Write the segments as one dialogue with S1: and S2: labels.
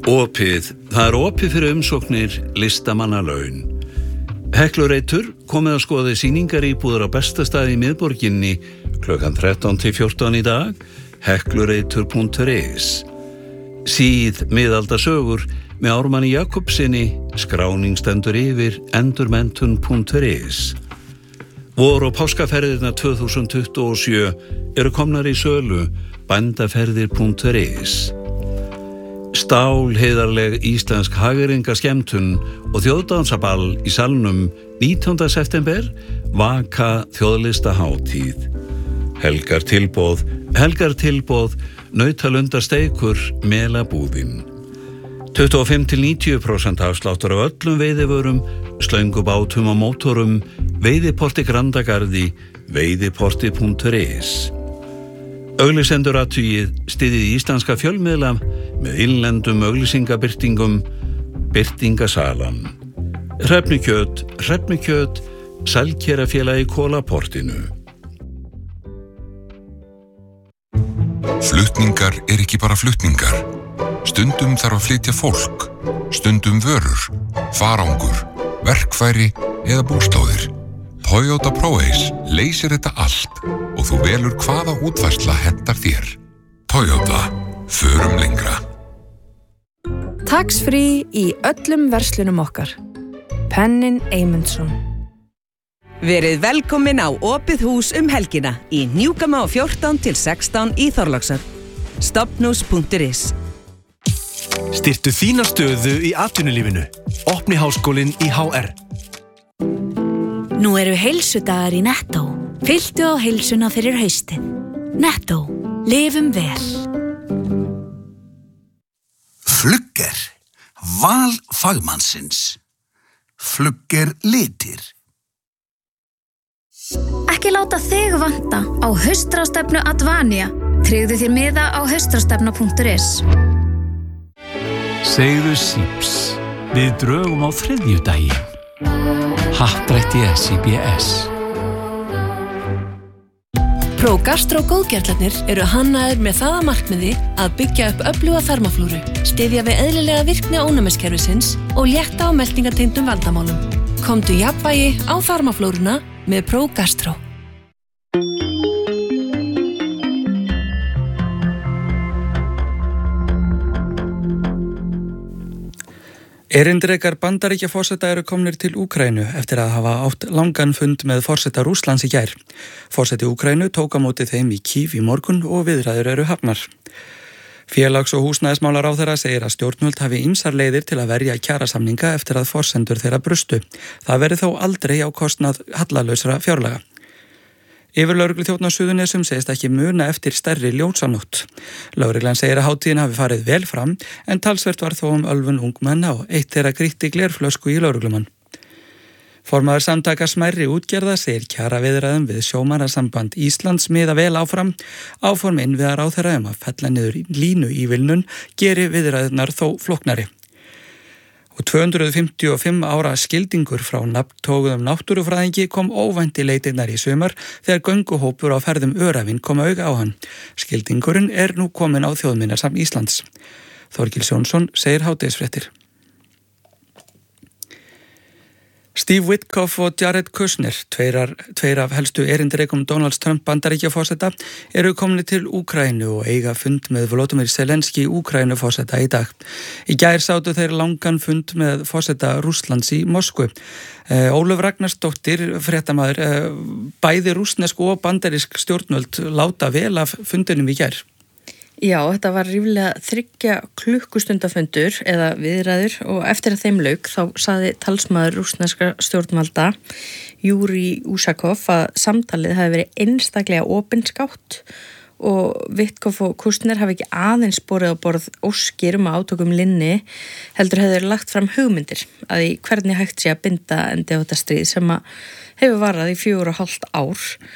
S1: Opið, það opið fyrir umsóknir listamannalaun. Heklureitur komið að skoða sýningaríbúðir á bestastæði í miðborginni klukkan 13 til 14 í dag, heklureitur.is. Síð miðaldasögur með Ármanni Jakobssyni, skráning stendur yfir endurmenntun.is. Vor- og páskaferðirnar 2027 eru komnar í sölu, bændaferðir.is. Stálheiðarleg íslensk hagyrðingaskemmtun og þjóðdansaball í salnum 19. september, Vaka þjóðlistahátíð. Helgar tilboð, nautalundasteikur, melabúðin. 25-90% afsláttur af öllum veiðivörum, slöngubátum og mótorum, veiðiporti Grandagarði, veiðiporti.is. Auglýsendur athugið, styðjið íslenska fjölmiðla með innlendum auglýsingabirtingum, birtingasalan. Hrefnukjöt, sælkerafélagi Kólaportinu.
S2: Flutningar ekki bara flutningar. Stundum þarf að flytja fólk, stundum vörur, farangur, verkfæri eða búslóðir. Toyota ProAce leysir þetta allt og þú velur hvaða útfærsla hentar þér. Toyota, förum lengra.
S3: Tax-free í öllum verslunum okkar. Pennin Eymundsson.
S4: Verið velkomin á opið hús helgina í Hnjúkama 14 til 16 í Þorlákshöfn. Stopnus.is.
S5: Styrktu þína stöðu í atvinnulífinu. Opni háskólinn í HR.
S6: Nú eru heilsudagar í Nettó. Fylltu á heilsuna fyrir haustið. Nettó. Lifum vel.
S7: Flugger. Val fagmannsins. Flugger litir.
S8: Ekki láta þig vanta á haustráðstefnu Advania. Tryggðu þér miða á haustrastefna.is.
S9: Segðu síps. Við drögum á þriðjudaginn. Happdrætti SIBS.
S10: ProGastro góðgerlarnir eru hannaðir með það að markmiði að byggja upp öfluga þarmaflóru, styðja við eðlilega virkni ónæmiskerfisins og létta á meltingatengdum vandamálum. Komdu jafnvægi á þarmaflóruna með ProGastro.
S11: Erindrekar Bandaríkjaforseta eru komnir til Úkraínu eftir að hafa átt langan fund með forseta Rússlands í gær. Forseti Úkraínu tók á móti þeim í Kív í morgun og viðræður eru hafnar. Félags- og húsnæðismálaráðherra segir að stjórnvöld hafi ýmsar leiðir til að verja kjarasamninga eftir að forsendur þeirra brustu. Það verði þó aldrei á kostnað hallalausra fjárlaga. Yfirlögregluþjónn á Suðurnesjum segist ekki muna eftir stærri ljósanótt. Lögreglan segir að hátíðin hafi farið vel fram en talsvert var þó ölvun ungmenna og eitt þeirra grýtti glerflösku í lögreglumann. Formaður samtaka smærri útgerða segir kjaraviðræðum við Sjómannasamband Íslands miða vel áfram. Áform innviðaráðherra að fella niður línu ívilnun geri viðræðurnar þó flóknari. Og 255 ára skildingur frá nafntóguðum náttúrufræðingi kom óvænt í leitirnar í sumar þegar gönguhópur á ferðum Öræfin kom auga á hann. Skildingurinn nú komin á Þjóðminjasafn Íslands. Þorgils Jónsson segir hádegisfréttir. Steve Witkoff og Jared Kushner, tveir af helstu erindrekum Donald Trump Bandaríkjaforseta, eru komnir til Úkraínu og eiga fund með Volodymyr Zelenský Úkraínuforseta í dag. Í gær sátu þeir langan fund með forseta Rússlands í Moskvu. Ólöf Ragnarsdóttir, fréttamaður, bæði rússnesk og bandarísk stjórnvöld láta vel af fundinum í gær.
S12: Já, þetta var ríflega 3 klukkustunda-fundur eða viðræður og eftir að þeim lauk þá sagði talsmaður rússneska stjórnvalda Júri Úsakov að samtalið hafi verið einstaklega opinskátt og Witkoff og Kushner hafi ekki aðeins borið á borð óskir átökum linni, heldur hefur lagt fram hugmyndir að í hvernig hægt sé að binda endi á þetta stríð sem að hefur varað í 4,5 ár.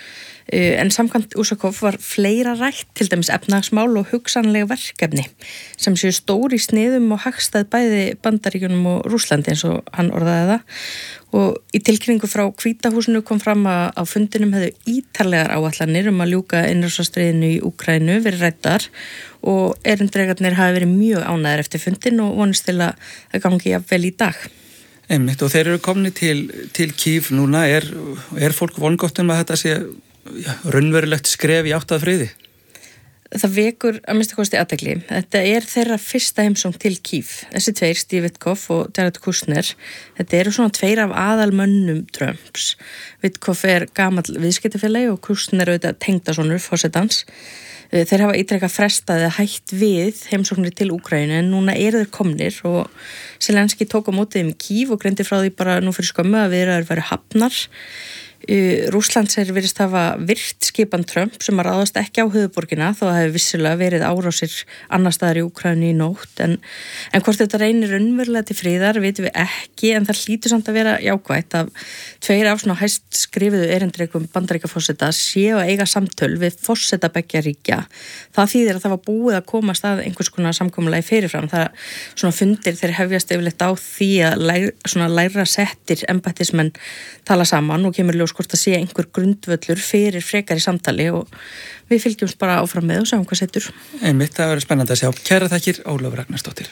S12: En samkvæmt Úsakov var fleira rætt, til dæmis efnahagsmál og hugsanlega verkefni sem séu stór í sniðum og hagstæð bæði Bandaríkjunum og Rússlandi eins og hann orðaði það. Og í tilkynningu frá Hvíta húsinu kom fram að á fundinum hefðu ítarlegar áætlanir að ljúka innrásarstríðinu í Úkraínu verið ræddar og erindregarnir hafi verið mjög ánægðir eftir fundin og vonist til að það gangi jafnvel í dag.
S11: Einmitt, og þeir eru komni til Kív núna, er fólk vongott að þetta sé raunverulegt skref í átt að friði?
S12: Það vekur að minnsta kosti athygli. Þetta er þeirra fyrsta heimsókn til Kív. Þessi tveir, Steve Witkoff og Jared Kushner, þetta eru svona tveir af aðalmönnum Trumps. Witkoff er gamall viðskiptafélagi og Kushner auðvitað tengdasonur forsetans. Þeir hafa ítrekað frestað eða hætt við heimsóknir til Úkraínu en núna eru þeir komnir og Zelenski tók á móti þeim í Kív og greindi frá því bara nú fyrir skömmu að viðræður væru hafnar. Rússlands virðist hafa virt skipan Trump sem að ráðast ekki á höfuðborgina þó að hefur vissulega verið árásir annar staðar í Úkraínu í nótt en hvort þetta reynir raunverulega til friðar vitum við ekki en það hlýtur samt að vera jákvætt að tveir af svona hæst skrifuðu erindrekum Bandaríkjaforseta séu að eiga samtöl við forseta beggja ríkja. Það þýðir að það var búið að komast að einhvers konar samkomulagi fyrirfram. Það svona fundir þeir hefjast yfirleitt á því að læra settir embættismenn tala saman og kemur ljós hvort að sé einhver grundvöllur fyrir frekari samtali og við fylgjumst bara áfram með og sjáum hvað setur.
S11: Einmitt, það verður spennandi að sjá. Kæra þakkir, Ólafur Ragnarsdóttir.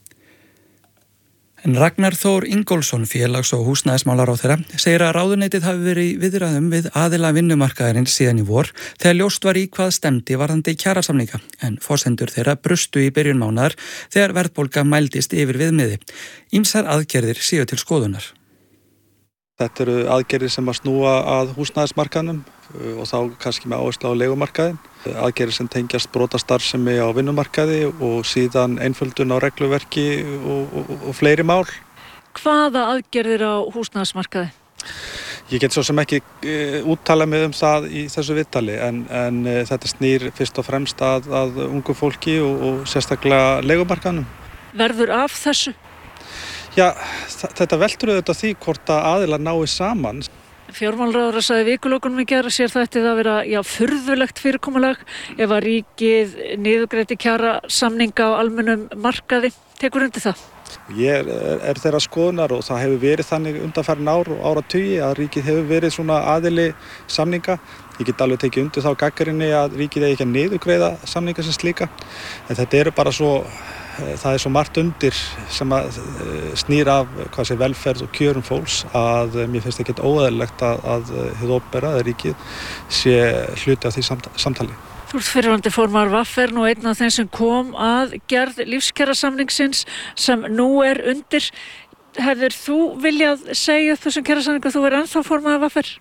S11: En Ragnar Þór Ingólfsson, félags- og húsnæðismálaráðherra, segir að ráðuneytið hafi verið í viðræðum við aðila vinnumarkaðarins síðan í vor þegar ljóst var í hvað stemdi varðandi kjarasamninga, en forsendur þeirra brustu í byrjun mánaðar þegar verðbólga mældist yfir viðmiði. Ýmsar aðgerðir séu til skoðunar.
S13: Þetta eru aðgerðir sem að snúa að húsnæðismarkaðnum og þá kannski með áherslu á leigumarkaðin. Aðgerðir sem tengjast brotastarfsemi á vinnumarkaði og síðan einföldun á regluverki og fleiri mál.
S14: Hvaða aðgerðir á húsnæðismarkaði?
S13: Ég get svo sem ekki úttala mig það í þessu viðtali en þetta snýr fyrst og fremst að ungu fólki og sérstaklega leigumarkaðnum.
S14: Verður af þessu?
S13: Já, þetta veltur auðvitað því hvort að aðilar nái saman.
S14: Fjármálaráðherra sagði vikulokunum í gær að sér þetta að vera furðulegt fyrirkomulag ef að ríkið niðurgreiddi kjarasamninga á almennum markaði. Tekur undir það?
S13: Ég er þeirra skoðunar og það hefur verið þannig undanfarin ár og áratugi að ríkið hefur verið svona aðili samninga. Ég get alveg tekið undir þá gagnrýni að ríkið eigi ekki að niðurgreiða samninga sem slíka. En þetta eru bara það er svo margt undir sem að snýr af velferð og kjörum fólks að mér finnst ekkert óeðlilegt að hið opinbera eða ríkið sé hluti af því samtali.
S14: Þú ert fyrrverandi formaður VR og einn af þeim sem kom að gerð lífskjarasamningsins sem nú er undir. Hefur þú viljað segja upp þessum kjarasamningu að þú er ennþá formaður VR?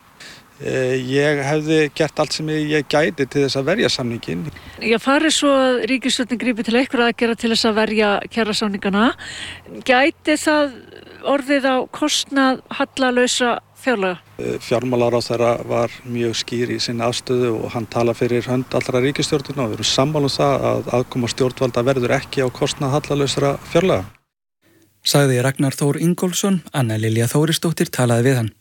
S13: Ég hefði gert allt sem ég gæti til þess að verja samningin.
S14: Ég fari svo að ríkisstjórnin grípi til einhverja aðgerða til þess að verja kjarasamningana. Gæti það orðið á kostnað hallalausa fjárlaga?
S13: Fjármálaráðherra var mjög skýr í sinni afstöðu og hann tala fyrir hönd allra ríkisstjórnina og við erum sammála það að aðkoma stjórnvalda verður ekki á kostnað hallalausra fjárlaga.
S11: Sagði Ragnar Þór Ingólfsson, Anna Lilja Þórisdóttir talaði við hann.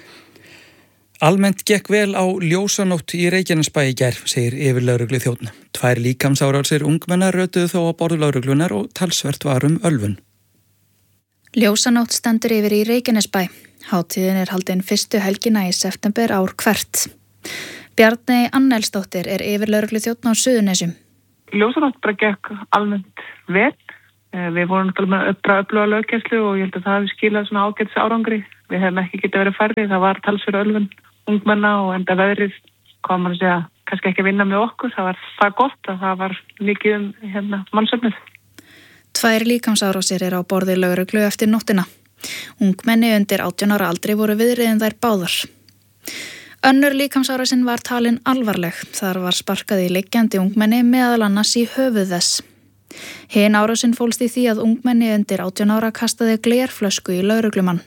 S11: Almennt gekk vel á ljósanótt í Reykjanesbæ í gær, segir yfirlögreglu þjónn. 2 líkamsárásir ungmenna rötuðu þó á borð lögreglunar og talsvert var ölvun.
S8: Ljósanótt stendur yfir í Reykjanesbæ. Hátíðin er haldin fyrstu helgina í september ár hvert. Bjarney Annelsdóttir er yfirlögreglu þjónn á Suðurnesjum.
S15: Ljósanótt bara gekk almennt vel. Við vorum náttúrulega með öfluga löggæslu og ég held að það hafi skilað svona ágætis árangri. Við hefum ekki getið verið færri, það var talsverð ölvun ungmenna og enda veðrið kom að segja, kannski ekki að vinna með okkur. Það var það gott að það var mikið mannsöfnuð.
S8: 2 líkamsárásir á borði lögreglu eftir nóttina. Ungmenni undir 18 ára aldri voru viðriðin þær báðar. Önnur líkamsárásin var talin alvarleg. Þar var sparkað í liggjandi ungmenni meðal annars í höfuð þess. Hin árásin fólst í því að ungmenni undir 18 ára kastaði glerflösku í lögreglumann.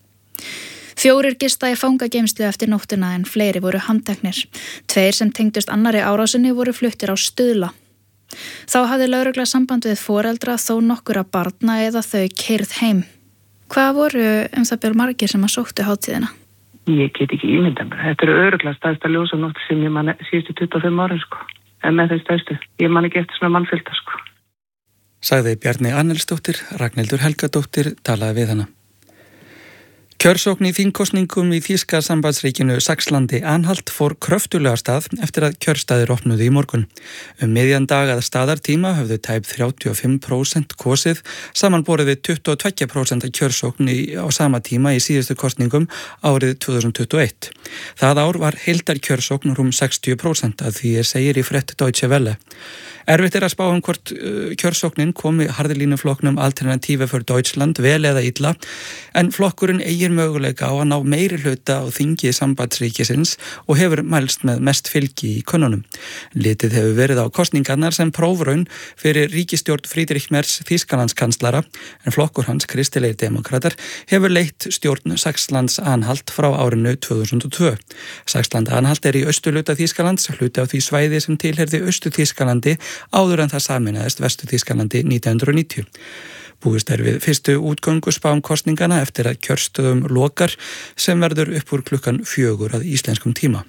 S8: 4 gista í fangageymslu eftir nóttina en fleiri voru handteknir. 2 sem tengdust annarri árásinni voru fluttir á Stuðla. Þá hafði lögregla samband við foreldra þó nokkura barna eða þau keyrð heim. Hvað voru það bil margir sem að sóttu hátíðina?
S15: Ég get ekki ímyndað mér. Þetta eru örugglega stærsta ljósanótt sem ég man síðustu 25 árin, sko. En með þeim stærstu. Ég man ekki eftir svona mannfjölda, sko.
S11: Sagði Bjarni Annelsdóttir, Ragnhildur Helgadóttir talaði við hana. Kjörsókn í þingkosningum í þýska sambandsríkinu Saxlandi-Anhalt fór kröftulega stað eftir að kjörstaðir opnuðu í morgun. Miðjan dag að staðartíma höfðu tæp 35% kosið, samanborið við 22% kjörsókn á sama tíma í síðustu kosningum árið 2021. Það ár var heildar kjörsókn rúm 60% að því segir í frétt Deutsche Welle. Erfitt að spá hvort kjörsóknin komi harðlínuflokknum Alternative für Deutschland vel eða illa, en flokkurinn eigir möguleika á að ná meiri hluta á þingi sambandsríkisins og hefur mælst með mest fylgi í könnunum. Litið hefur verið á kosningarnar sem prófraun fyrir ríkisstjórn Friedrich Merz Þýskalandskanslara, en flokkur hans kristilegir demokratar hefur leitt stjórn Saxlands-Anhalt frá árinu 2002. Saxland-Anhalt í austurhluta Þýskalands, hluti á því svæði sem tilheyrði Austur-Þýskalandi áður en það sameinaðist Vestur-Þýskalandi 1990. Búist við fyrstu útgönguspá kosningana eftir að kjörstöðum lokar sem verður upp úr klukkan 4 að íslenskum tíma.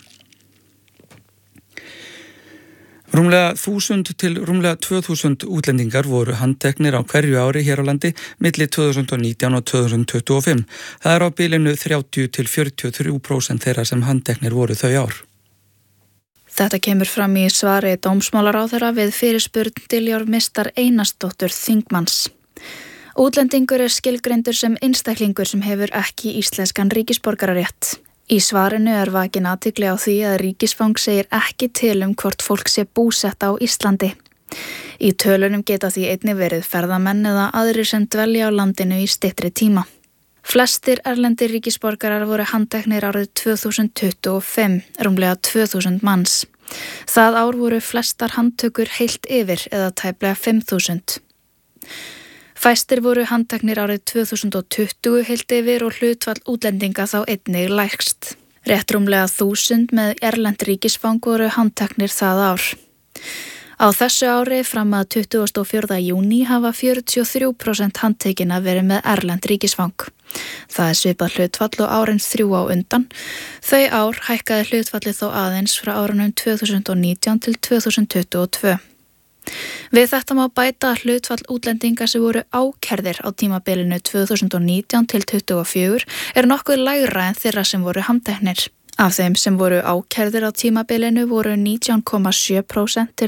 S11: Rúmlega 1000 til rúmlega 2000 útlendingar voru handteknir á hverju ári hér á landi milli 2019 og 2025. Það á bilinu 30 til 43% þeirra sem handteknir voru þau ár.
S8: Þetta kemur fram í svari dómsmálaráðherra við fyrirspurn Diljár Mistar Einarsdóttur þingmanns. Útlendingur skilgreindur sem einstaklingur sem hefur ekki íslenskan ríkisborgararétt. Í svarinu vakin athygli á því að ríkisfang segir ekki til hvort fólk sé búsett á Íslandi. Í tölunum geta því einnig verið ferðamenn eða aðrir sem dvelja á landinu í styttri tíma. Flestir erlendir ríkisborgarar voru handteknir árið 2025, rúmlega 2000 manns. Það ár voru flestar handtökur heilt yfir eða tæplega 5000. Fæstir voru handteknir árið 2020 heilt yfir og hlutfall útlendinga þá einnig lægst. Rétt rúmlega 1000 með erlend ríkisfang voru handteknir það ár. Á þessu ári fram að 24. júní hafa 43% handtekina verið með erlend ríkisfang. Það svipað hlutfall og árin 3 á undan. Þau ár hækkaði hlutfallið þó aðeins frá árunum 2019 til 2022. Við þetta má bæta að hlutfall útlendinga sem voru ákærðir á tímabilinu 2019 til 2024 nokkuð lægra en þeirra sem voru handteknir. Af þeim sem voru ákærðir á tímabilinu voru 19,7% til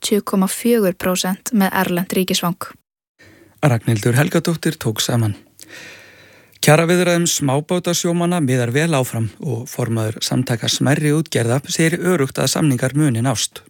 S8: 30,4% með erlend ríkisfang.
S11: Ragnhildur Helgadóttir tók saman. Kjaraviðræðum smábátasjómanna miðar vel áfram og formaður samtaka smærri útgerða segir örugt að samningar muni nást.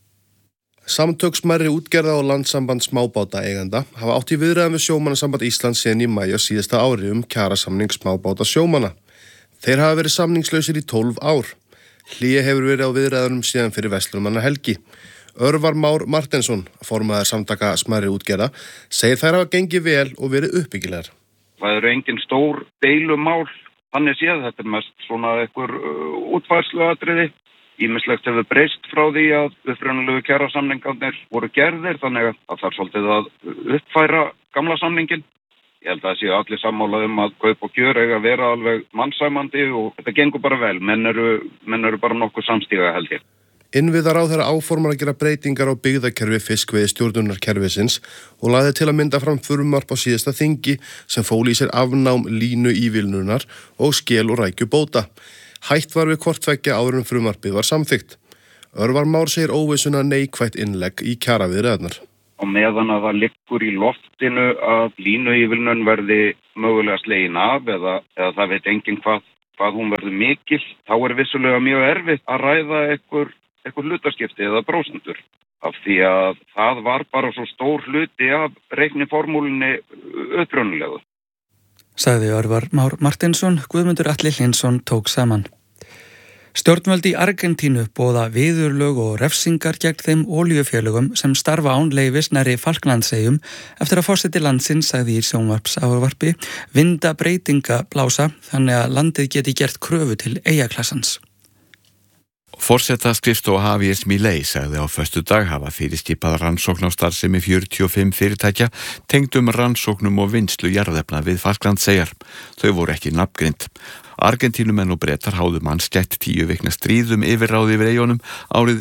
S16: Samtök smærri útgerða og landssamband smábátaeigenda hafa átt í viðræðum við sjómannasamband Íslands síðan í maí á síðasta ári kjarasamning smábátasjómanna. Þeir hafa verið samningslausir í 12 ár. Hlýja hefur verið á viðræðunum síðan fyrir Verslunarmannahelgi. Örvar Már Martensson, formaður samtaka smærri útgerða, segir þær hafa gengið vel og verið uppbyggilegar.
S17: Það eru engin stór deilumál, þannig séð þetta mest svona einhver útfærsluatriði. Ýmislegt hefur breyst frá því að upprunalegu kjarasamningarnir voru gerðir, þannig að það svolítið að uppfæra gamla samningin. Ég held að það séu allir sammála að kaup og kjör eiga að vera alveg mannsæmandi og þetta gengur bara vel, menn eru bara nokkuð samstíga held ég.
S16: Innviðaráðherra áformar að gera breytingar á byggðakerfi fiskveiðistjórnunarkerfisins og lagði til að mynda fram frumvarp á síðasta þingi sem fól í sér afnám línu ívilnunar og skel og rækju bóta. Hætt var við hvort tveggja áður en frumvarpið var samþykkt. Örvar Már segir óvissuna neikvætt innlegg í kjaraviðræðurnar.
S17: Og meðan að það liggur í loftinu að línuívilnun verði mögulega slegin af eða það veit enginn hvað hún verður mikil, þá vissulega mjög erfitt að ræða einhver hlutaskipti eða prósentur. Af því að það var bara svo stór hluti af reikniformúlinni upprunalegu.
S11: Sagði Örvar Már Martensson, Guðmundur Atli Hlinsson tók saman. Stjórnvöld í Argentínu boða viðurlög og refsingar gegn þeim olíufélögum sem starfa án leyfis nærri Falklandseyjum eftir að forseti landsins sagði í sjónvarpsávarpi vinda breytinga blása þannig að landið geti gert kröfu til eyjaklassans.
S18: Forsetaskrifstofa Javier Milei sagði á föstudag hafa fyrirskipað rannsókn á starfsemi 45 fyrirtækja tengdum rannsóknum og vinnslu jarðefna við Falklandseyjar. Þau voru ekki nafngreind. Argentínumenn og Bretar háðu mannskætt 10 vikna stríðum yfirráði yfir eyjunum árið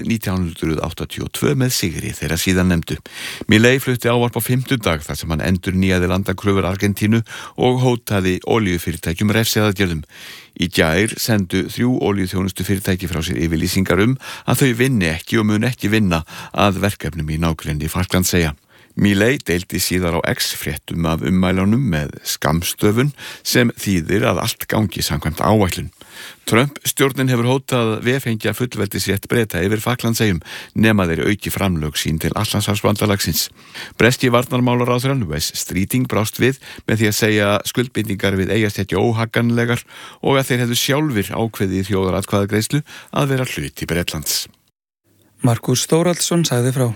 S18: 1982 með sigri þeirra síðan nefndu. Milei flutti ávarp á 5. dag þar sem hann endurnýjaði landakröfur Argentínu og hótaði olíufyrirtækjum refsiaðgerðum. Í gær sendu 3 olíuþjónustu fyrirtæki frá sér yfirlýsingar að þau vinni ekki og mun ekki vinna að verkefnum í nágrenni Falklandseyja. Milei deildi síðar á X-fréttum af ummælunum með skammstöfun sem þýðir að allt gangi samkvæmt áætlun. Trump stjórnin hefur hótað vefengja fullveldisrétt Breta yfir Falklandseyjum nema þeir auki framlög sín til Atlantshafsbandalagsins. Breski varnarmálaráðherrann Wes Streeting brást við með því að segja skuldbindingar við eyjastætti óhagganlegar og að þeir hefðu sjálfir ákveðið í þjóðaratkvæðagreiðslu að vera hluti Bretlands.
S11: Markus Þórhallsson sagði frá.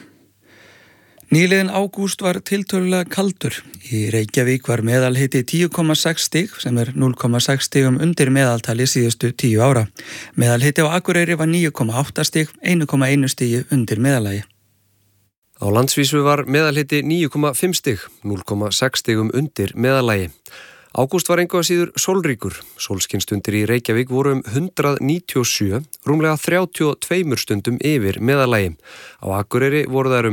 S11: Nýliðin ágúst var tiltölulega kaldur. Í Reykjavík var meðalhiti 10,6 stig sem 0,6 stigum undir meðaltali síðustu 10 ára. Meðalhiti á Akureyri var 9,8 stig, 1,1 stigi undir meðallagi.
S19: Á landsvísu var meðalhiti 9,5 stig, 0,6 stigum undir meðallagi. Ágúst var engu að síður sólríkur. Sólskinstundir í Reykjavík voru 197, rúmlega 32 stundum yfir meðallagi. Á Akureyri voru þær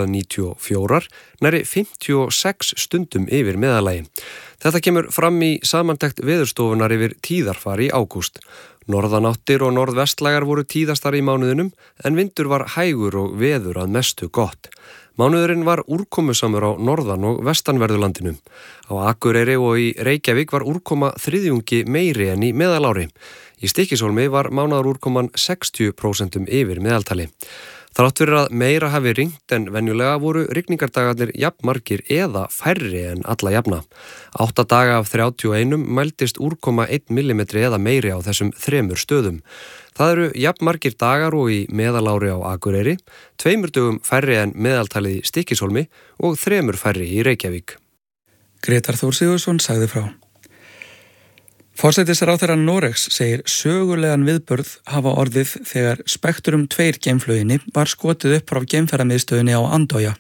S19: 194, nærri 56 stundum yfir meðallagi. Þetta kemur fram í samantekt veðurstofunar yfir tíðarfar í ágúst. Norðanáttir og norðvestlægar voru tíðastar í mánuðinum en vindur var hægur og veður að mestu gott. Mánuðurinn var úrkomusamur á norðan- og vestanverðurlandinu. Á Akureyri og í Reykjavík var úrkoma þriðjungi meiri en í meðalári. Í Stykkishólmi var mánaðarúrkoman 60% yfir meðaltali. Þrátt fyrir að meira hafi rignt en venjulega voru rigningardagarnir jafnmargir eða færri en alla jafna. 8 daga af 31 mældist úrkoma 1 mm eða meiri á þessum 3 stöðum. Það eru jafnmargir dagar og í meðalári á Akureyri, 2 dögum færri en meðaltalið í Stykkishólmi og 3 færri í Reykjavík.
S11: Grétar Þór Sigurðsson sagði frá. Forsætisráðherra Noregs segir sögulegan viðburð hafa orðið þegar Spektrum 2 geimflauginni var skotið upp frá geimferðamiðstöðinni á Andøya.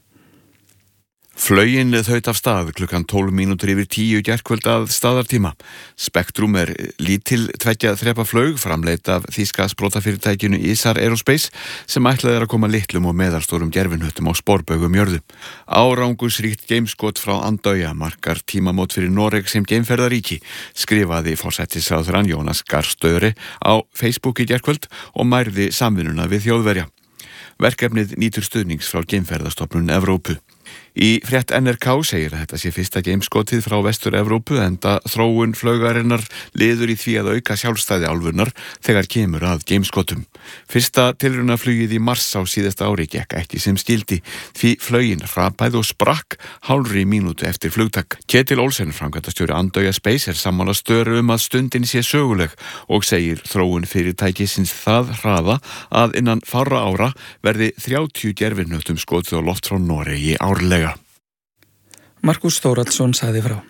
S18: Flaugin þaut af stað klukkan 12 mínútur yfir 10 gærkvöld að staðartíma. Spektrum lítil 2 þrepa flaug framleitt af þýska sprotafyrirtækinu Isar Aerospace sem ætlaði að koma litlum og meðalstórum gerfinhöttum á sporbaugum jörðu. Árangursríkt geimskot frá Andøya markar tímamót fyrir Noreg sem geimferðaríki, skrifaði forsætisráðherrann Jonas Gahr Støre á Facebook í gærkvöld og mærði samvinnuna við Þjóðverja. Verkefnið nýtur stuðnings frá geimferðastofnun Evrópu. Í frétt NRK segir að þetta sé fyrsta geimskotið frá Vestur-Evrópu enda þróun flaugarinnar liður í því að auka sjálfstæði álfunnar þegar kemur að geimskotum. Fyrsta tilraunaflugið í mars á síðasta ári gekk ekki sem skildi því flaugin hrapaði og sprakk hálfri mínútu eftir flugtak. Ketil Olsen, framkvæmdastjóri Andøya Space, sammála Støre að stundin sé söguleg og segir þróun fyrirtækisins það hraða að innan fárra ára verði 30 gerfinhöttum skotið á loft frá Noregi árlega.
S11: Markus Þórhallsson sagði frá.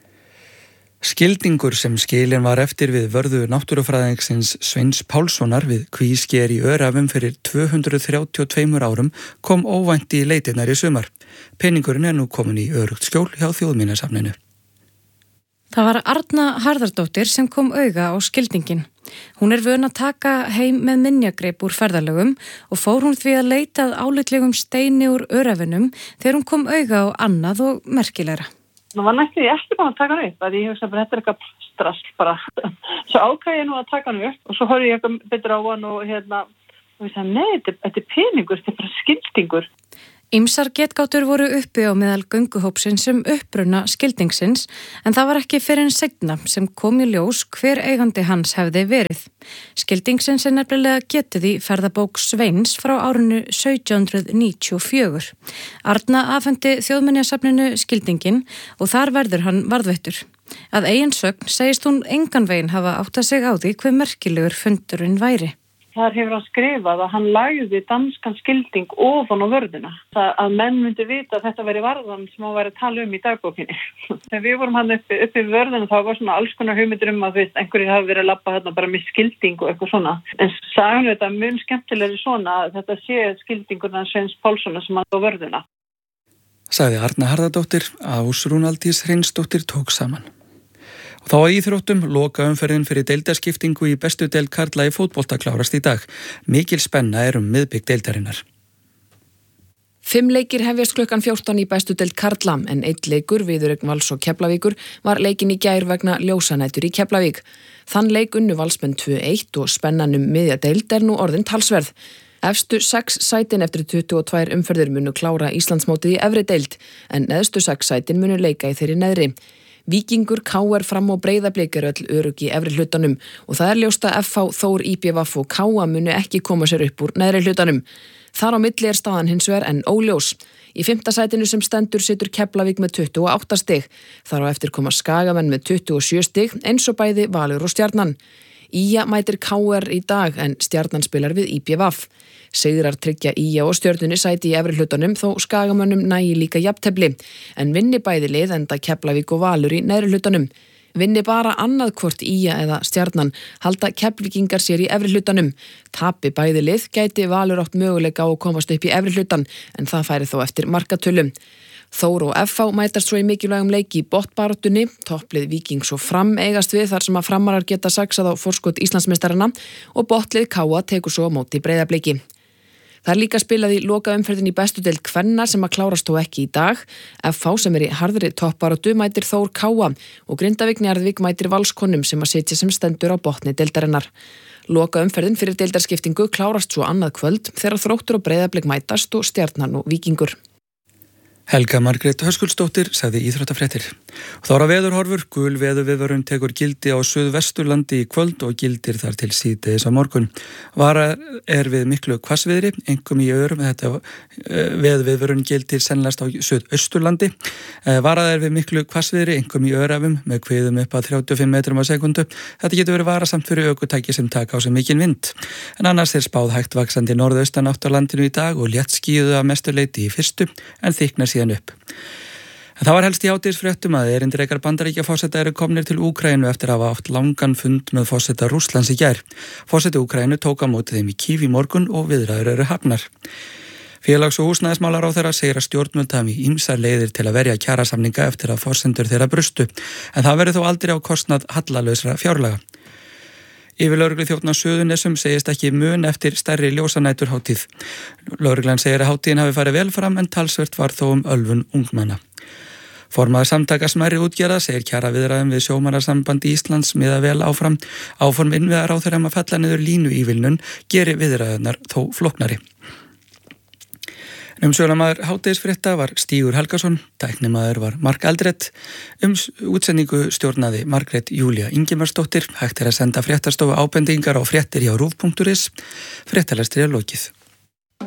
S11: Skildingur sem skilin var eftir við vörðu náttúrufræðingsins Sveins Pálssonar við Kvísker í Örafum fyrir 232 árum kom óvænt í leitirnar í sumar. Peningurinn nú komin í örugt skjól hjá Þjóðminjasafninu.
S3: Það var Arna Harðardóttir sem kom auga á skildingin. Hún vön að taka heim með minjagreip úr ferðalögum og fór hún því að leita að álitlegum steini úr Örafinum þegar hún kom auga á annað og merkilegra.
S15: Það var næstu ekki bara að taka hann upp, að ég hugsa bara þetta eitthvað strass bara. Svo ákvað ég nú að taka hann upp og svo horfði ég eitthvað betur á hann og ég sagði, nei, þetta peningur, þetta bara skildingur.
S3: Ýmsar getgátur voru uppi á meðal gönguhópsins sem uppruna skildingsins en það var ekki fyrr en seinna sem kom í ljós hver eigandi hans hefði verið. Skildingsins nefnilega getið í ferðabók Sveins frá árinu 1794. Arna afhendi Þjóðminjasafninu skildingin og þar verður hann varðveittur. Að eigin sögn segist hún engan veginn hafa áttað sig á því hve merkilegur fundurinn væri.
S15: Þar hefur hann skrifað að hann lagði danskan skilding ofan á vörðuna. Það að menn myndi vita að þetta væri varðan sem hann væri að tala í dagbókinni. Þegar við vorum hann uppi við vörðuna þá var svona alls konar hugmyndir að einhverjir hafi verið að labba hérna bara með skilding og eitthvað svona. En sagan þetta mun skemmtilegri svona að þetta sé skildingurna Sveins Pálssonar sem hann á vörðuna.
S11: Sagði Arna Harðardóttir, Ásrún Aldís Hreinsdóttir tók saman. Þá að íþróttum loka umferðin fyrir deildarskiptingu í bestu deild karla í fótbolta klárast í dag. Mikil spenna miðbygg deildarinnar.
S20: 5 leikir hefjast klukkan 14 í bestu deild karla en 1 leikur Viðureign Vals og Keflavíkur var leikinn í gær vegna ljósanætur í Keflavík. Þann leik unnu Valsmenn 2-1 og spennan miðja deild nú orðin talsverð. Efstu 6 sætin eftir 22 umferðir munu klára Íslandsmótið í efri deild en neðstu 6 sætin munu leika í þeirri neðri. Víkingur, KR, Fram og Breiðablik öll örugg í efri hlutanum og það ljóst að FH, Þór, IBVF og KA munu ekki koma sér upp úr neðri hlutanum. Þar á milli staðan hins vegar enn óljós. Í 5. sætinu sem stendur situr Keflavík með 28 stig. Þar á eftir koma Skagamenn með 27 stig eins og bæði Valur og Stjarnan. Ía mætir KR í dag en Stjarnan spilar við IBVF. Sigrar tryggja Ía og Stjörnunni sæti í efri hlutanum þó Skagamönnum nægi líka jafntefli. En vinni bæði lið enda Keflavík og Valur í neðri hlutanum. Vinni bara annað hvort Ía eða Stjarnan halda Keflvíkingar sér í efri hlutanum. Tapi bæði lið gæti Valur átt möguleika á að komast upp í efri hlutan en það færi þó eftir markatölum. Þór og FH mætast svo í mikilvægum leiki í botnbaráttunni, topplið Víkings og Fram eigast við þar sem að Framarar geta saxað á forskot Íslandsmeistarana og botnlið KA tekur svo á móti Breiðabliki. Það líka spilað í lokaumferðin í bestu deild kvenna sem að klárast þó ekki í dag. FH sem í harðri toppbaráttu mætir Þór KA og Grindavík Njarðvík mætir Valskonum sem að sitja sem stendur á botni deildarinnar. Lokaumferðin fyrir deildarskiptingu klárast svo annað kvöld þegar Þróttur og Breiðablik mætast og Stjarnan og Víkingur.
S11: Helga Margrét Höskuldsdóttir sagði íþróttafréttir. Þá er að veðurhorfur, gul veðurviðvörun tekur gildi á Suðvesturlandi í kvöld og gildir þar til síðdegis á morgun. Vara við miklu hvassviðri, einkum í örum, þetta veðurviðvörun gildir sennilegast á Suðausturlandi. Vara við miklu hvassviðri, einkum í örafum með kviðum upp að 35 metrum á sekundu. Þetta getur verið varasamt fyrir ökutæki sem taka á sig mikinn vind. En annars spáð hægt vaxandi norðaustan átt á landinu í dag og léttskýjuðu að mestu leyti í fyrstu en þykknar síðan upp. En það var helst í hádegisfréttum að erindrekar Bandaríkjaforseta komnir til Úkraínu eftir að hafa átt langan fund með forseta Rússlands í gær. Forseti Úkraínu tók á móti þeim í Kív í morgun og viðræður hafnar. Félags- og húsnæðismálaráðherra segir að stjórnvöld hafi ýmsar leiðir til að verja kjarasamninga eftir að forsendur þeirra brustu, en það verður þó aldrei á kostnað hallalausra fjárlaga. Yfirlögregluþjónn á Suðurnesum segist ekki mun eftir stærri ljósanæturhátíð. Lögreglan segir að hátíðin hafi farið vel fram en talsvert var þó ölvun ungmenna. Formaður samtaka smærri útgerða segir kjaraviðræðum við Sjómannasamband Íslands miða vel áfram. Áform innviðaráðherra að fella niður línuívilnun geri viðræðunar þó flóknari. Umsjónamaður hádegisfrétta var Stígur Helgason, tæknimaður var Mark Eldrett, útsendingu stjórnaði Margrét Júlía Ingimarsdóttir, hægt að senda fréttastofu ábendingar á fréttir hjá rúv.is, fréttalestri lokið.